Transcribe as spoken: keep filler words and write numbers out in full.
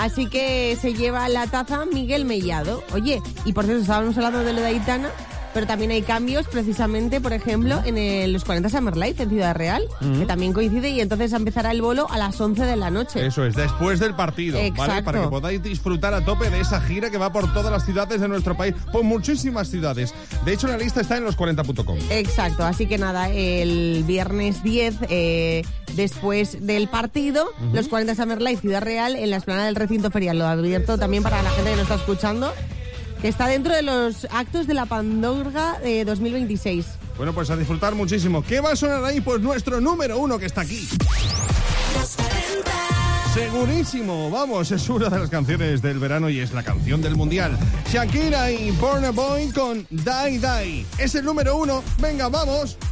Así que se lleva la taza Miguel Mellado. Oye, y por cierto, estábamos hablando de lo de Aitana, pero también hay cambios precisamente, por ejemplo, en el, los cuarenta Summer Life en Ciudad Real, uh-huh. que también coincide, y entonces empezará el bolo a las once de la noche. Eso es, después del partido, Exacto. ¿vale? Para que podáis disfrutar a tope de esa gira que va por todas las ciudades de nuestro país, por muchísimas ciudades. De hecho, la lista está en los cuarenta punto com. Exacto, así que nada, el viernes diez, eh, después del partido, uh-huh. los cuarenta Summer Life Ciudad Real en la explanada del recinto ferial. Lo abierto también para la gente que nos está escuchando, que está dentro de los actos de la Pandorga de dos mil veintiséis. Bueno, pues a disfrutar muchísimo. ¿Qué va a sonar ahí? Pues nuestro número uno que está aquí. Segurísimo, vamos, es una de las canciones del verano y es la canción del mundial. Shakira y Burna Boy con Die Die. Es el número uno. Venga, vamos.